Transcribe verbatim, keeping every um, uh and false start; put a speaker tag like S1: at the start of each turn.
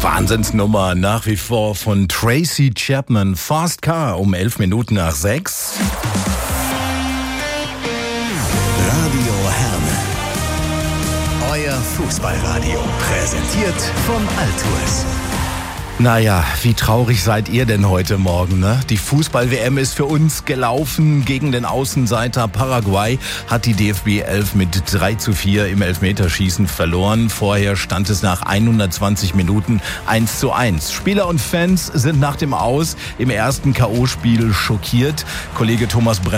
S1: Wahnsinnsnummer nach wie vor von Tracy Chapman. Fast Car um elf Minuten nach sechs.
S2: Radio Herne. Euer Fußballradio. Präsentiert von Altours.
S1: Naja, wie traurig seid ihr denn heute Morgen, ne? Die Fußball-W M ist für uns gelaufen. Gegen den Außenseiter Paraguay hat die D F B elf mit drei zu vier im Elfmeterschießen verloren. Vorher stand es nach hundertzwanzig Minuten eins zu eins. Spieler und Fans sind nach dem Aus im ersten K O-Spiel schockiert. Kollege Thomas Bremser